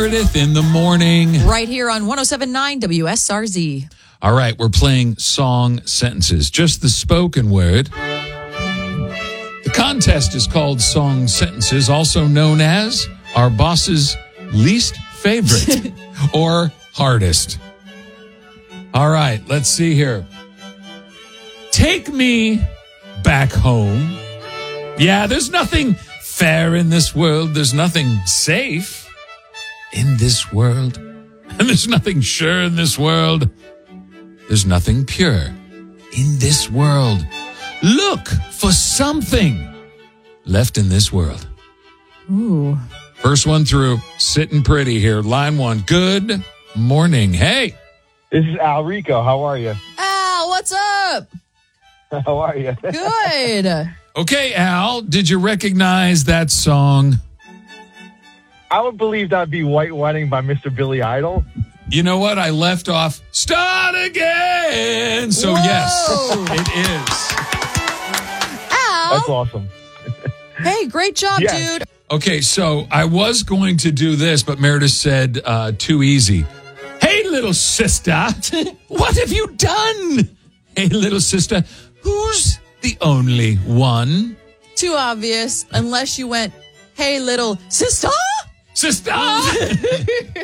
Meredith in the morning. Right here on 107.9 WSRZ. All right, we're playing song sentences, just the spoken word. The contest is called Song Sentences, also known as our boss's least favorite or hardest. All right, let's see here. Take me back home. Yeah, there's nothing fair in this world. There's nothing safe in this world. And there's nothing sure in this world. There's nothing pure in this world. Look for something left in this world. Ooh. First one through, sitting pretty here. Line one. Good morning. Hey. This is Al Rico. How are you? Al, what's up? How are you? Good. Okay, Al, did you recognize that song? I would believe that'd be White Wedding by Mr. Billy Idol. You know what? I left off Start Again. So, Whoa. yes, it is. Al. That's awesome. Hey, great job, Yes. dude. Okay, so I was going to do this, but Meredith said too easy. Hey, little sister, what have you done? Hey, little sister, who's the only one? Too obvious, unless you went, hey, little sister. Sister!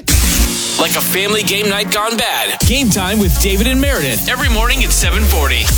Like a family game night gone bad. Game time with David and Meredith every morning at 7:40.